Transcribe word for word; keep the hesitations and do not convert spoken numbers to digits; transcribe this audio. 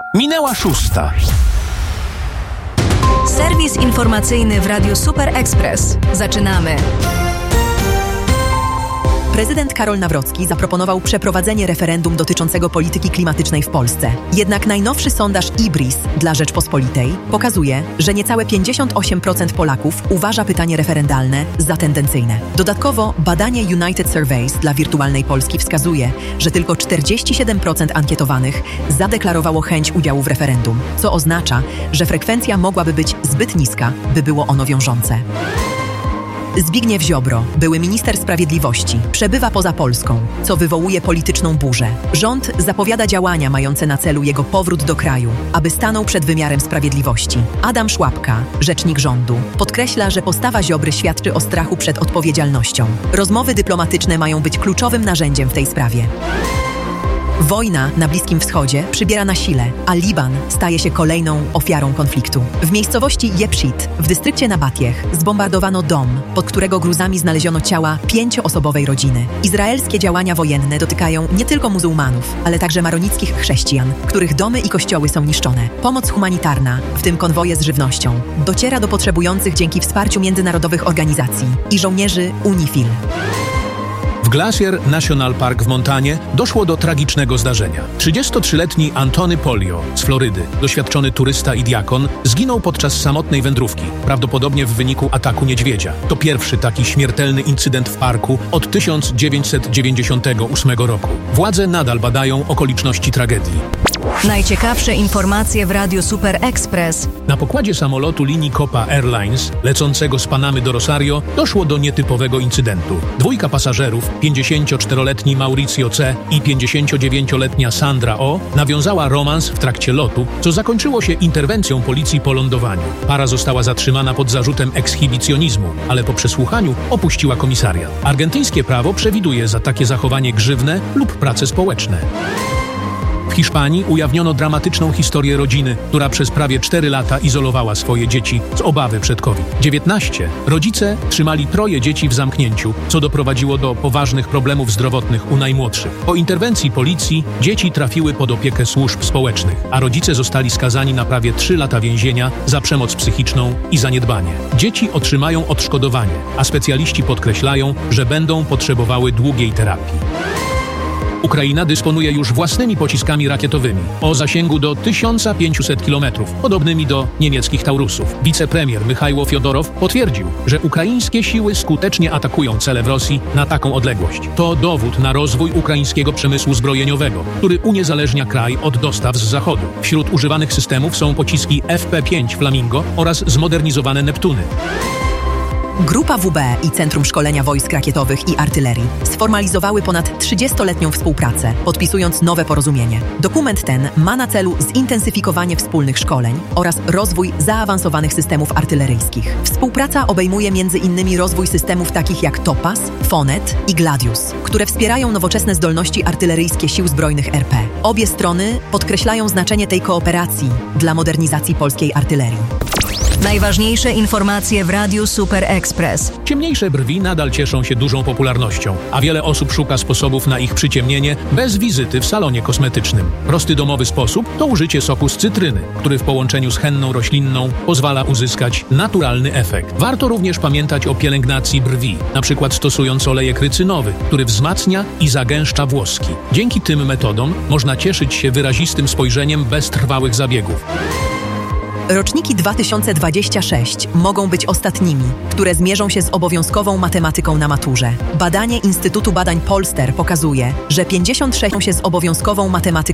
Minęła szósta. Serwis informacyjny w Radiu Super Express. Zaczynamy. Prezydent Karol Nawrocki zaproponował przeprowadzenie referendum dotyczącego polityki klimatycznej w Polsce. Jednak najnowszy sondaż I B R I S dla Rzeczpospolitej pokazuje, że niecałe pięćdziesiąt osiem procent Polaków uważa pytanie referendalne za tendencyjne. Dodatkowo badanie United Surveys dla Wirtualnej Polski wskazuje, że tylko czterdzieści siedem procent ankietowanych zadeklarowało chęć udziału w referendum, co oznacza, że frekwencja mogłaby być zbyt niska, by było ono wiążące. Zbigniew Ziobro, były minister sprawiedliwości, przebywa poza Polską, co wywołuje polityczną burzę. Rząd zapowiada działania mające na celu jego powrót do kraju, aby stanął przed wymiarem sprawiedliwości. Adam Szłapka, rzecznik rządu, podkreśla, że postawa Ziobry świadczy o strachu przed odpowiedzialnością. Rozmowy dyplomatyczne mają być kluczowym narzędziem w tej sprawie. Wojna na Bliskim Wschodzie przybiera na sile, a Liban staje się kolejną ofiarą konfliktu. W miejscowości Jebshit, w dystrykcie Nabatieh, zbombardowano dom, pod którego gruzami znaleziono ciała pięcioosobowej rodziny. Izraelskie działania wojenne dotykają nie tylko muzułmanów, ale także maronickich chrześcijan, których domy i kościoły są niszczone. Pomoc humanitarna, w tym konwoje z żywnością, dociera do potrzebujących dzięki wsparciu międzynarodowych organizacji i żołnierzy UNIFIL. W Glacier National Park w Montanie doszło do tragicznego zdarzenia. trzydziestotrzyletni Antony Polio z Florydy, doświadczony turysta i diakon, zginął podczas samotnej wędrówki, prawdopodobnie w wyniku ataku niedźwiedzia. To pierwszy taki śmiertelny incydent w parku od tysiąc dziewięćset dziewięćdziesiątego ósmego roku. Władze nadal badają okoliczności tragedii. Najciekawsze informacje w Radiu Super Express. Na pokładzie samolotu linii Copa Airlines, lecącego z Panamy do Rosario, doszło do nietypowego incydentu. Dwójka pasażerów, pięćdziesięcioczteroletni Mauricio C. i pięćdziesięciodziewięcioletnia Sandra O. nawiązała romans w trakcie lotu, co zakończyło się interwencją policji po lądowaniu. Para została zatrzymana pod zarzutem ekshibicjonizmu, ale po przesłuchaniu opuściła komisariat. Argentyńskie prawo przewiduje za takie zachowanie grzywne lub prace społeczne. W Hiszpanii ujawniono dramatyczną historię rodziny, która przez prawie cztery lata izolowała swoje dzieci z obawy przed COVID dziewiętnaście. Rodzice trzymali troje dzieci w zamknięciu, co doprowadziło do poważnych problemów zdrowotnych u najmłodszych. Po interwencji policji dzieci trafiły pod opiekę służb społecznych, a rodzice zostali skazani na prawie trzy lata więzienia za przemoc psychiczną i zaniedbanie. Dzieci otrzymają odszkodowanie, a specjaliści podkreślają, że będą potrzebowały długiej terapii. Ukraina dysponuje już własnymi pociskami rakietowymi o zasięgu do tysiąc pięćset kilometrów, podobnymi do niemieckich Taurusów. Wicepremier Michajło Fiodorow potwierdził, że ukraińskie siły skutecznie atakują cele w Rosji na taką odległość. To dowód na rozwój ukraińskiego przemysłu zbrojeniowego, który uniezależnia kraj od dostaw z zachodu. Wśród używanych systemów są pociski F P pięć Flamingo oraz zmodernizowane Neptuny. Grupa W B i Centrum Szkolenia Wojsk Rakietowych i Artylerii sformalizowały ponad trzydziestoletnią współpracę, podpisując nowe porozumienie. Dokument ten ma na celu zintensyfikowanie wspólnych szkoleń oraz rozwój zaawansowanych systemów artyleryjskich. Współpraca obejmuje między innymi rozwój systemów takich jak Topaz, Fonet i Gladius, które wspierają nowoczesne zdolności artyleryjskie Sił Zbrojnych R P. Obie strony podkreślają znaczenie tej kooperacji dla modernizacji polskiej artylerii. Najważniejsze informacje w Radiu Super Express. Ciemniejsze brwi nadal cieszą się dużą popularnością, a wiele osób szuka sposobów na ich przyciemnienie bez wizyty w salonie kosmetycznym. Prosty domowy sposób to użycie soku z cytryny, który w połączeniu z henną roślinną pozwala uzyskać naturalny efekt. Warto również pamiętać o pielęgnacji brwi, na przykład stosując olejek rycynowy, który wzmacnia i zagęszcza włoski. Dzięki tym metodom można cieszyć się wyrazistym spojrzeniem bez trwałych zabiegów. Roczniki dwa tysiące dwudziesty szósty mogą być ostatnimi, które zmierzą się z obowiązkową matematyką na maturze. Badanie Instytutu Badań Polster pokazuje, że pięćdziesiąt sześć się z obowiązkową matematyką